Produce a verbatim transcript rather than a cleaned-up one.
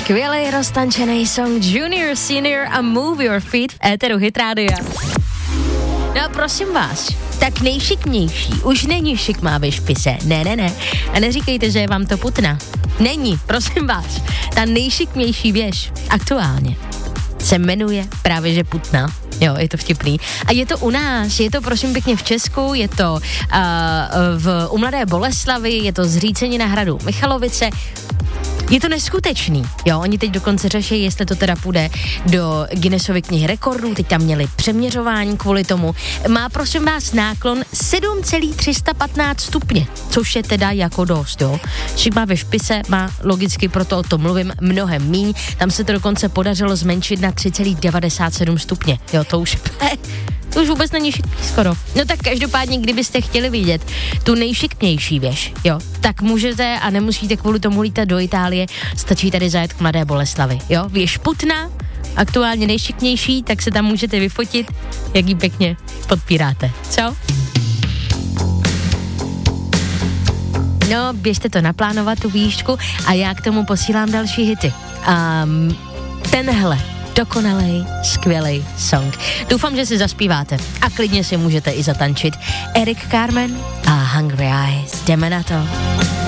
Skvělý roztančený song Junior, Senior a Move Your Feet v éteru Hit Rádia. No a prosím vás, tak nejšiknější už není šikmá ve špise, ne, ne, ne. A neříkejte, že je vám to putna. Není, prosím vás, ta nejšiknější věž aktuálně se jmenuje právě že putna. Jo, je to vtipný. A je to u nás, je to prosím pěkně v Česku, je to uh, v u Mladé Boleslavi, je to zřícení na hradu Michalovice. Je to neskutečný, jo, oni teď dokonce řeší, jestli to teda půjde do Guinnessovy knihy rekordů, teď tam měli přeměřování kvůli tomu. Má prosím vás náklon sedm celá tři sta patnáct stupně, což je teda jako dost, jo. Šikma ve špise má logicky, proto o tom mluvím, mnohem míň, tam se to dokonce podařilo zmenšit na tři celá devadesát sedm stupně, jo, to už... To už vůbec není šikmý skoro. No tak každopádně, kdybyste chtěli vidět tu nejšikmější věž, jo, tak můžete a nemusíte kvůli tomu lítat do Itálie, stačí tady zajet k Mladé Boleslavi, jo. Věž Putna, aktuálně nejšikmější, tak se tam můžete vyfotit, jak ji pěkně podpíráte, co? No, běžte to naplánovat, tu výšku, a já k tomu posílám další hity. Um, tenhle dokonalej, skvělej song. Doufám, že si zaspíváte a klidně si můžete i zatančit. Eric Carmen a Hungry Eyes. Jdeme na to.